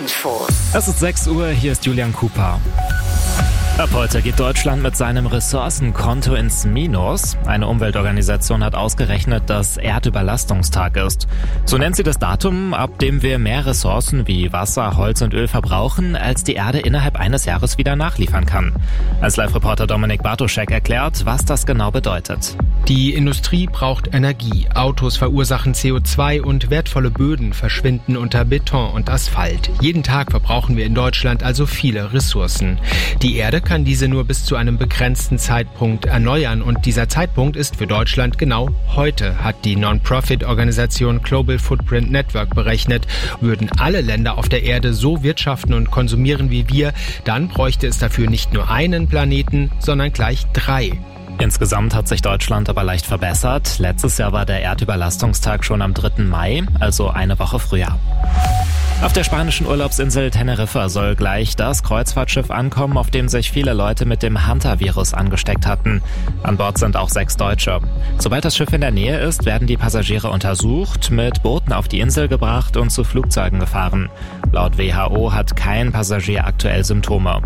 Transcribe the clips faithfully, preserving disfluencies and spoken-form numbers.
Infos. Es ist sechs Uhr, hier ist Julian Cooper. Ab heute geht Deutschland mit seinem Ressourcenkonto ins Minus. Eine Umweltorganisation hat ausgerechnet, dass Erdüberlastungstag ist. So nennt sie das Datum, ab dem wir mehr Ressourcen wie Wasser, Holz und Öl verbrauchen, als die Erde innerhalb eines Jahres wieder nachliefern kann. Als Live-Reporter Dominik Bartoschek erklärt, was das genau bedeutet. Die Industrie braucht Energie, Autos verursachen C O zwei und wertvolle Böden verschwinden unter Beton und Asphalt. Jeden Tag verbrauchen wir in Deutschland also viele Ressourcen. Die Erde kann diese nur bis zu einem begrenzten Zeitpunkt erneuern und dieser Zeitpunkt ist für Deutschland genau heute, hat die Non-Profit-Organisation Global Footprint Network berechnet. Würden alle Länder auf der Erde so wirtschaften und konsumieren wie wir, dann bräuchte es dafür nicht nur einen Planeten, sondern gleich drei. Insgesamt hat sich Deutschland aber leicht verbessert. Letztes Jahr war der Erdüberlastungstag schon am dritten Mai, also eine Woche früher. Auf der spanischen Urlaubsinsel Teneriffa soll gleich das Kreuzfahrtschiff ankommen, auf dem sich viele Leute mit dem Hantavirus angesteckt hatten. An Bord sind auch sechs Deutsche. Sobald das Schiff in der Nähe ist, werden die Passagiere untersucht, mit Booten auf die Insel gebracht und zu Flugzeugen gefahren. Laut W H O hat kein Passagier aktuell Symptome.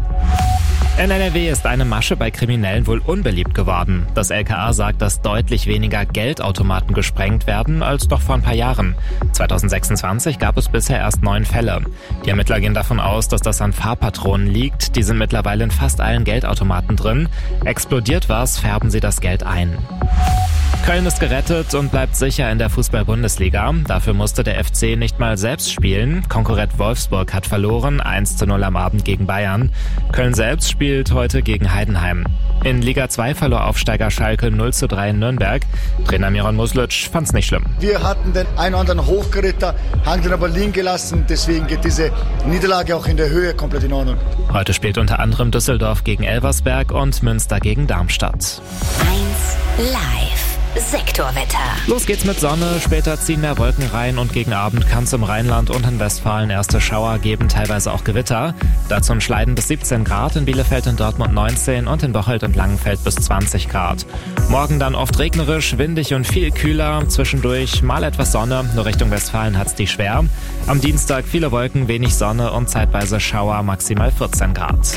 In N R W ist eine Masche bei Kriminellen wohl unbeliebt geworden. Das L K A sagt, dass deutlich weniger Geldautomaten gesprengt werden als noch vor ein paar Jahren. zwanzig sechsundzwanzig gab es bisher erst neun Fälle. Die Ermittler gehen davon aus, dass das an Farbpatronen liegt. Die sind mittlerweile in fast allen Geldautomaten drin. Explodiert was, färben sie das Geld ein. Köln ist gerettet und bleibt sicher in der Fußball-Bundesliga. Dafür musste der F C nicht mal selbst spielen. Konkurrent Wolfsburg hat verloren, eins zu null am Abend gegen Bayern. Köln selbst spielt heute gegen Heidenheim. In Liga zwei verlor Aufsteiger Schalke null zu drei in Nürnberg. Trainer Miron Muslic fand's nicht schlimm. Wir hatten den einen oder anderen Hochkaräter, haben den aber liegen gelassen. Deswegen geht diese Niederlage auch in der Höhe komplett in Ordnung. Heute spielt unter anderem Düsseldorf gegen Elversberg und Münster gegen Darmstadt. eins live. Sektorwetter. Los geht's mit Sonne, später ziehen mehr Wolken rein und gegen Abend kann es im Rheinland und in Westfalen erste Schauer geben, teilweise auch Gewitter. Dazu ein Schleiden bis siebzehn Grad, in Bielefeld und Dortmund neunzehn und in Bocholt und Langenfeld bis zwanzig Grad. Morgen dann oft regnerisch, windig und viel kühler, zwischendurch mal etwas Sonne, nur Richtung Westfalen hat's die schwer. Am Dienstag viele Wolken, wenig Sonne und zeitweise Schauer, maximal vierzehn Grad.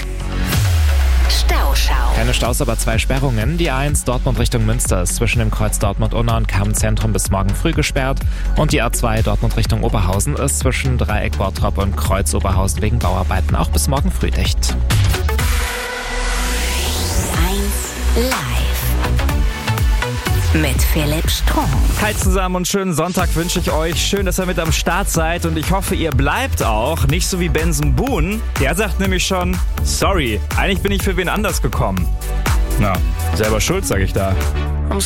Stauschau. Keine Staus, aber zwei Sperrungen. Die A eins Dortmund Richtung Münster ist zwischen dem Kreuz Dortmund-Unna und Kammzentrum bis morgen früh gesperrt. Und die A zwei Dortmund Richtung Oberhausen ist zwischen Dreieck Bottrop und Kreuz Oberhausen wegen Bauarbeiten auch bis morgen früh dicht. eins live. Mit Philipp Strunk. Hi zusammen und schönen Sonntag wünsche ich euch. Schön, dass ihr mit am Start seid und ich hoffe, ihr bleibt auch. Nicht so wie Benson Boone. Der sagt nämlich schon, sorry, eigentlich bin ich für wen anders gekommen. Na, selber schuld, sag ich da.